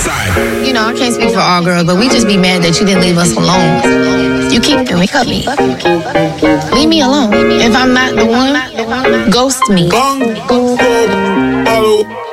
You know, I can't speak for all girls, but we just be mad that you didn't leave us alone. You keep me, cut me. Leave me alone. If I'm not the one, ghost me.